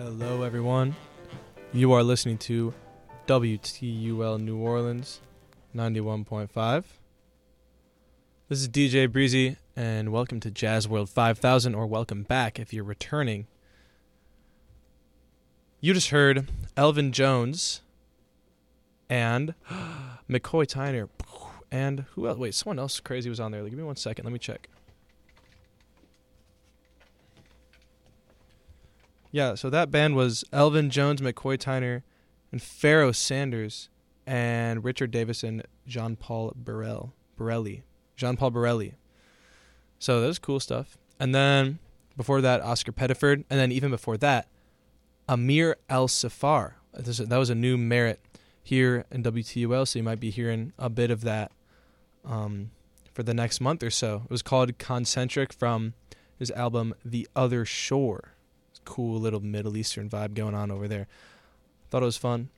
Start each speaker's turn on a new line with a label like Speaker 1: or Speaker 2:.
Speaker 1: Hello, everyone. You are listening to WTUL New Orleans 91.5. This is DJ Breezy, and welcome to Jazz World 5000, or welcome back if you're returning. You just heard Elvin Jones and McCoy Tyner. And who else? Wait, someone else crazy was on there. Give me 1 second. Let me check. Yeah, so that band was Elvin Jones, McCoy Tyner, and Pharoah Sanders, and Richard Davis and Jean-Paul Borelli. Jean-Paul Borelli. So that was cool stuff. And then before that, Oscar Pettiford. And then even before that, Amir El-Safar. That was a new merit here in WTUL, so you might be hearing a bit of that for the next month or so. It was called Concentric from his album The Other Shore. Cool little Middle Eastern vibe going on over there. Thought it was fun.